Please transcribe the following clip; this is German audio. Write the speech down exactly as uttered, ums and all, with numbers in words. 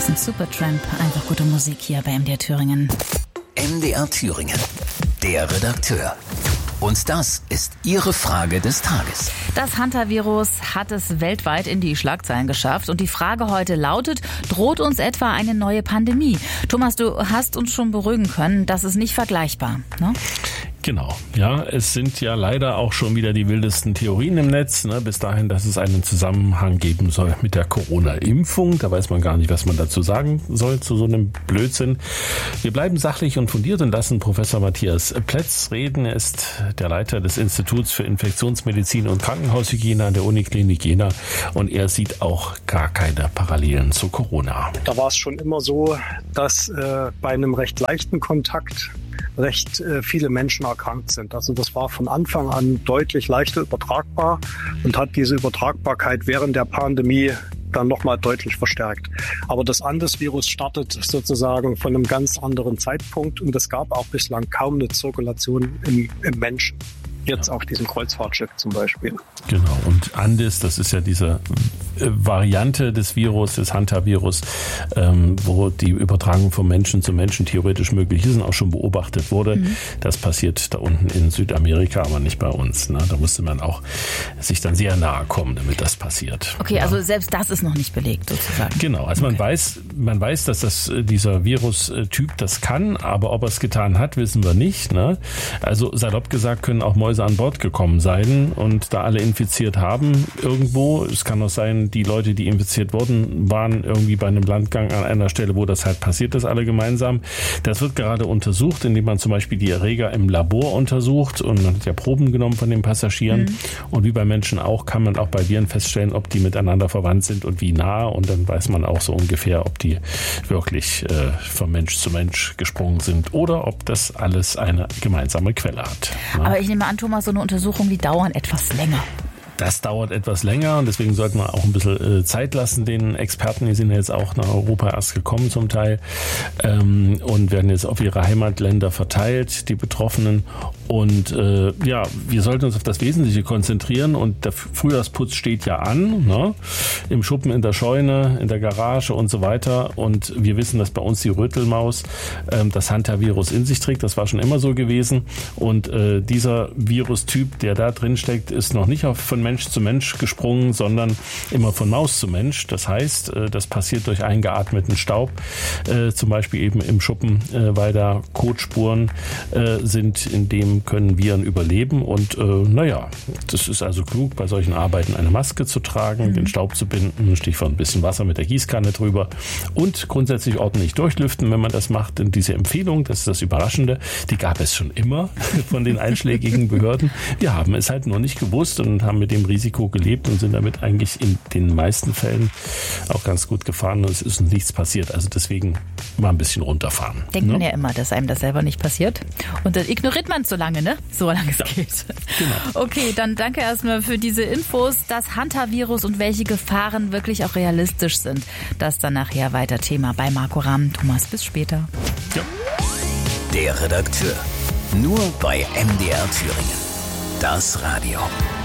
sind Supertramp, einfach gute Musik hier bei M D R Thüringen. M D R Thüringen, der Redakteur. Und das ist Ihre Frage des Tages. Das Hantavirus hat es weltweit in die Schlagzeilen geschafft. Und die Frage heute lautet, droht uns etwa eine neue Pandemie? Thomas, du hast uns schon beruhigen können, das ist nicht vergleichbar, ne? Genau, ja, es sind ja leider auch schon wieder die wildesten Theorien im Netz, ne, bis dahin, dass es einen Zusammenhang geben soll mit der Corona-Impfung. Da weiß man gar nicht, was man dazu sagen soll, zu so einem Blödsinn. Wir bleiben sachlich und fundiert und lassen Professor Matthias Plätz reden. Er ist der Leiter des Instituts für Infektionsmedizin und Krankenhaushygiene an der Uniklinik Jena und er sieht auch gar keine Parallelen zu Corona. Da war es schon immer so, dass äh, bei einem recht leichten Kontakt recht äh, viele Menschen erkrankt sind. Also das war von Anfang an deutlich leichter übertragbar und hat diese Übertragbarkeit während der Pandemie dann nochmal deutlich verstärkt. Aber das Andes-Virus startet sozusagen von einem ganz anderen Zeitpunkt und es gab auch bislang kaum eine Zirkulation im, im Menschen. Jetzt auf diesem Kreuzfahrtschiff zum Beispiel. Genau, und Andes, das ist ja diese Variante des Virus, des Hantavirus, ähm, wo die Übertragung von Menschen zu Menschen theoretisch möglich ist und auch schon beobachtet wurde. Mhm. Das passiert da unten in Südamerika, aber nicht bei uns. Ne? Da musste man auch sich dann sehr nahe kommen, damit das passiert. Okay, ja. Also selbst das ist noch nicht belegt sozusagen. Genau, also okay. man weiß, man weiß, dass das dieser Virustyp das kann, aber ob er es getan hat, wissen wir nicht. Ne? Also salopp gesagt können auch Mäuse an Bord gekommen sein und da alle infiziert haben irgendwo. Es kann auch sein, die Leute, die infiziert wurden, waren irgendwie bei einem Landgang an einer Stelle, wo das halt passiert ist, alle gemeinsam. Das wird gerade untersucht, indem man zum Beispiel die Erreger im Labor untersucht und man hat ja Proben genommen von den Passagieren. Mhm. Und wie bei Menschen auch, kann man auch bei Viren feststellen, ob die miteinander verwandt sind und wie nah. Und dann weiß man auch so ungefähr, ob die wirklich äh, von Mensch zu Mensch gesprungen sind oder ob das alles eine gemeinsame Quelle hat. Ja. Aber ich nehme an, Thomas, so eine Untersuchung, die dauern etwas länger. Das dauert etwas länger und deswegen sollten wir auch ein bisschen Zeit lassen den Experten. Die sind jetzt auch nach Europa erst gekommen zum Teil ähm, und werden jetzt auf ihre Heimatländer verteilt, die Betroffenen. Und äh, ja, wir sollten uns auf das Wesentliche konzentrieren und der Frühjahrsputz steht ja an, ne? Im Schuppen, in der Scheune, in der Garage und so weiter. Und wir wissen, dass bei uns die Rötelmaus ähm, das Hantavirus in sich trägt. Das war schon immer so gewesen. Und äh, dieser Virustyp, der da drin steckt, ist noch nicht auf, von Mensch zu Mensch gesprungen, sondern immer von Maus zu Mensch. Das heißt, äh, das passiert durch eingeatmeten Staub, äh, zum Beispiel eben im Schuppen, äh, weil da Kotspuren äh, sind, in dem können Viren überleben und äh, naja, das ist also klug, bei solchen Arbeiten eine Maske zu tragen, mhm. den Staub zu binden, Stichwort ein bisschen Wasser mit der Gießkanne drüber und grundsätzlich ordentlich durchlüften, wenn man das macht. Denn diese Empfehlung, das ist das Überraschende, die gab es schon immer von den einschlägigen Behörden. Wir haben es halt nur nicht gewusst und haben mit dem Risiko gelebt und sind damit eigentlich in den meisten Fällen auch ganz gut gefahren und es ist nichts passiert. Also deswegen mal ein bisschen runterfahren. Denkt man ne? ja immer, dass einem das selber nicht passiert und dann ignoriert man es so lange. Ne? So lange es ja, geht. Genau. Okay, dann danke erstmal für diese Infos. Das Hantavirus und welche Gefahren wirklich auch realistisch sind. Das dann nachher weiter Thema bei Marco Ramm. Thomas, bis später. Ja. Der Redakteur. Nur bei M D R Thüringen. Das Radio.